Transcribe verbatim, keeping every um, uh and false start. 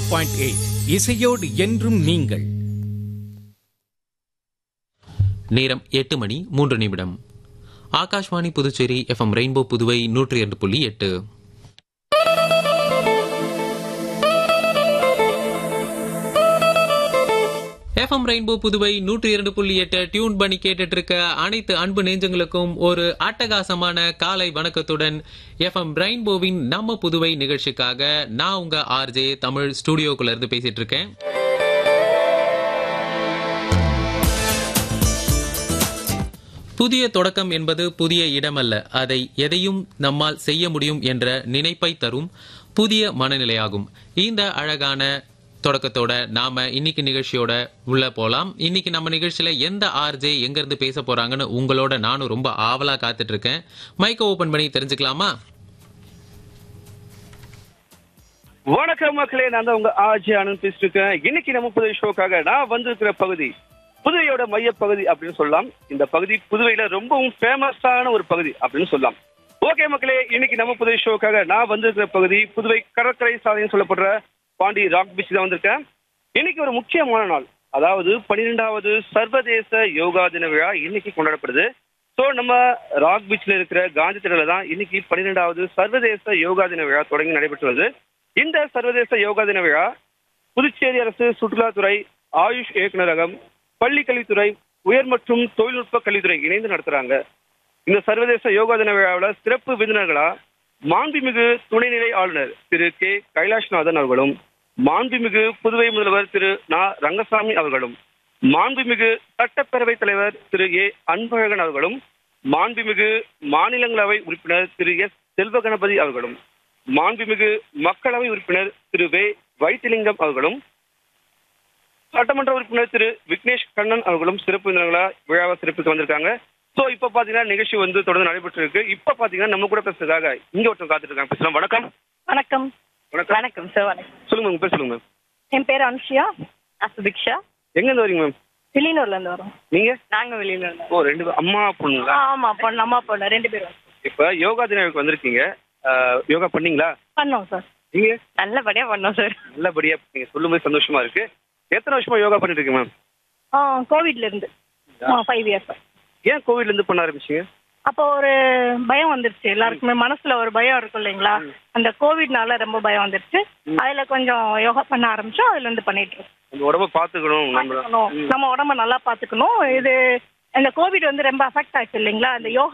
Point eight இசையோடு என்றும் நீங்கள். நேரம் எட்டு மணி மூன்று நிமிடம். ஆகாஷ்வாணி புதுச்சேரி எஃப்எம் ரெயின்போ புதுவை நூற்றி இரண்டு புள்ளி எட்டு. எஃப்எம் ரெயின்போ புதுவை நூற்றி இரண்டு புள்ளி எட்டு டியூன் பண்ணி கேட்டுட்டு இருக்க அனைத்து அன்பு நெஞ்சங்களுக்கும் ஒரு அட்டகாசமான காலை வணக்கத்துடன் எஃப்எம் ரெயின்போவின் நம்ம புதுவை நிகழ்ச்சிக்காக நான் உங்க ஆர்ஜே தமிழ் ஸ்டுடியோக்குள்ள இருந்து பேசிட்டு இருக்கேன். புதிய தொடக்கம் என்பது புதிய இடமல்ல, அதை எதையும் நம்மால் செய்ய முடியும் என்ற நினைப்பை தரும் புதிய மனநிலையாகும். இந்த அழகான தொடக்கத்தோட நாம இன்னைக்கு நிகழ்ச்சியோட உள்ள போலாம். இன்னைக்கு நம்ம நிகழ்ச்சியில எந்த ஆர்ஜே எங்க இருந்து பேச போறாங்கன்னு உங்களோட நானும் ரொம்ப ஆவலா காத்துட்டு இருக்கேன். மைக்க ஓபன் பண்ணி தெரிஞ்சுக்கலாமா? வணக்கம் மக்களே, நான் தான் உங்க ஆர்ஜே ஆனந்த் பேசிட்டு இருக்கேன். இன்னைக்கு நம்ம புதிய ஷோக்காக நான் வந்திருக்கிற பகுதி புதுவையோட மைய பகுதி அப்படின்னு சொல்லலாம். இந்த பகுதி புதுவையில ரொம்பவும் ஃபேமஸான ஒரு பகுதி அப்படின்னு சொல்லலாம். ஓகே மக்களே, இன்னைக்கு நம்ம புதிய ஷோக்காக நான் வந்திருக்கிற பகுதி புதுவை கடற்கரை சாலைன்னு சொல்லப்படுற பாண்டி ராக் பீச் தான் வந்திருக்கேன். இன்னைக்கு ஒரு முக்கியமான நாள், அதாவது பன்னிரெண்டாவது சர்வதேச யோகா தின விழா இன்னைக்கு கொண்டாடப்படுது. ஸோ நம்ம ராக் பீச்ல இருக்கிற காந்தி திடல தான் இன்னைக்கு பன்னிரெண்டாவது சர்வதேச யோகா தின விழா தொடங்கி நடைபெற்று வருது. இந்த சர்வதேச யோகா தின விழா புதுச்சேரி அரசு சுற்றுலாத்துறை, ஆயுஷ் இயக்குநரகம், பள்ளி கல்வித்துறை, உயர் மற்றும் தொழில்நுட்ப கல்வித்துறை இணைந்து நடத்துறாங்க. இந்த சர்வதேச யோகா தின விழாவில் சிறப்பு விருந்தினர்களா மாண்புமிகு துணைநிலை ஆளுநர் திரு கே கைலாஷ்நாதன் அவர்களும், மாண்புமிகு புதுவை முதல்வர் திரு நா ரங்கசாமி அவர்களும், மாண்புமிகு சட்டப்பேரவை தலைவர் திரு ஏ அன்பழகன் அவர்களும், மாண்புமிகு மாநிலங்களவை உறுப்பினர் திரு எஸ் செல்வ கணபதி அவர்களும், மாண்புமிகு மக்களவை உறுப்பினர் திரு வே வைத்திலிங்கம் அவர்களும், சட்டமன்ற உறுப்பினர் திரு விக்னேஷ் கண்ணன் அவர்களும் சிறப்பு விருந்தினர்களா விழாவை சிறப்பித்து வந்திருக்காங்க. ஸோ இப்போ பார்த்தீங்கன்னா நிகழ்ச்சி வந்து தொடர்ந்து நடைபெற்று இருக்கு. இப்போ பார்த்தீங்கன்னா நம்ம கூட பேசுறதுக்காக இங்க ஒருத்தர் காத்துட்டு இருக்காங்க. பேசலாம். வணக்கம். வணக்கம். வணக்கம். வணக்கம் சார். வணக்கம். சொல்லுங்க, உங்க பேர் சொல்லுங்க மேம். என் பேர் அனுஷியா அசுபிக்ஷா. எங்க இருந்து வரீங்க மேம்? வெளியூர்ல இருந்து வரோம். நீங்க? நாங்க வெளியூர்ல இருந்து. ஓ, ரெண்டு பேர் அம்மா பொண்ணுங்களா? ஆமா, பொண்ணு அம்மா பொண்ணு ரெண்டு பேரும். இப்ப யோகா தினத்துக்கு வந்திருக்கீங்க, யோகா பண்ணீங்களா? பண்ணோம் சார். நீங்க? நல்லபடியா பண்ணோம் சார். நல்லபடியா நீங்க சொல்லும்போது சந்தோஷமா இருக்கு. எத்தனை வருஷமா யோகா பண்ணிட்டு இருக்கீங்க மேம்? ஆ கோவிட்ல இருந்து ஃபைவ் இயர்ஸ். ஏன் கோவிட்ல இருந்து பண்ண ஆரம்பிச்சீங்க? அப்போ ஒரு பயம் வந்துருச்சு எல்லாருக்குமே, மனசுல ஒரு பயம் இருக்கும் இல்லைங்களா, அந்த கோவிட்னால ரொம்ப பயம் வந்துருச்சு. அதுல கொஞ்சம் யோகா பண்ண ஆரம்பிச்சோம். அதுல இருந்து பண்ணிட்டு இருக்கோம். நம்ம உடம்ப பாத்துக்கணும், நம்ம நம்ம உடம்ப நல்லா பாத்துக்கணும். இது இந்த கோவிட் வந்து ரொம்ப அஃபெக்ட் ஆச்சு இல்லைங்களா, அந்த யோகா